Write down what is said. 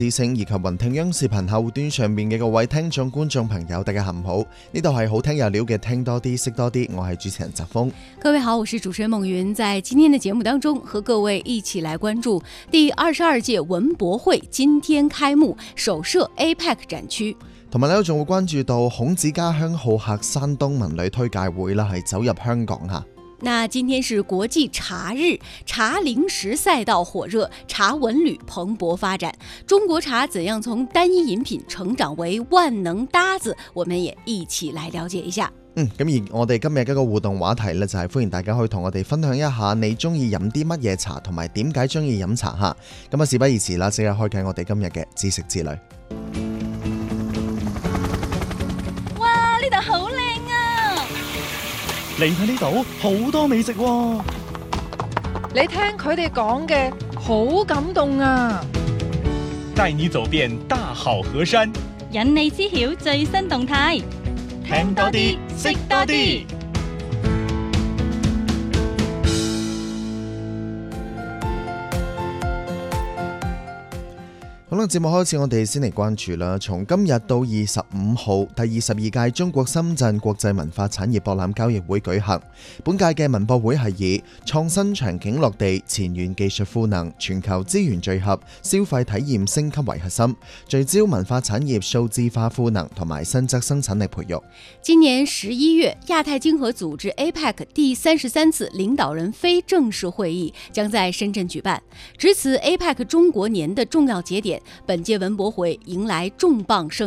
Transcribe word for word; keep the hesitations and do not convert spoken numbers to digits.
智勝以及雲聽央視頻後端上面嘅各位聽眾觀眾朋友，大家下午好，呢度係好聽有料嘅聽多啲識多啲，我係主持人澤峰。 各位好，我是主持人孟云，在今天的節目當中和各位一起來關注第二十二屆文博會今天開幕，首設 A P E C 展區。 同埋咧，仲會關注到孔子家鄉好客山東文旅推介會啦，係走入香港嚇。 那今天是國際茶日，茶零食賽道火熱，茶文旅蓬勃發展。中國茶怎樣從單一飲品成長為萬能搭子？我們也一起來了解一下。 嗯，咁而我哋今日嘅一個互動話題呢，就係歡迎大家可以同我哋分享一下你中意飲啲乜嘢茶，同埋點解中意飲茶嚇。咁啊，事不宜遲啦，即刻開啟我哋今日嘅知識之旅。 哇！呢度好靚啊！ 嚟睇呢度好多美食喎。 你聽佢哋講嘅好感動啊！ 帶你走遍大好河山， 引你知曉最新動態， 聽多啲，識多啲。 好啦，節目開始，我哋先嚟關注啦。從今日到二十五號，第二十二屆中國深圳國際文化產業博覽交易會舉行。本屆嘅文博會係以創新場景落地、前沿技術賦能、全球資源聚合、消費體驗升級為核心，聚焦文化產業數字化賦能同埋新質生產力培育。 今年十一月，亞太經合組織 A P E C 第三十三次領導人非正式會議將在深圳舉辦，值此 A P E C 中國年的重要節點。本屆文博會迎來重磅升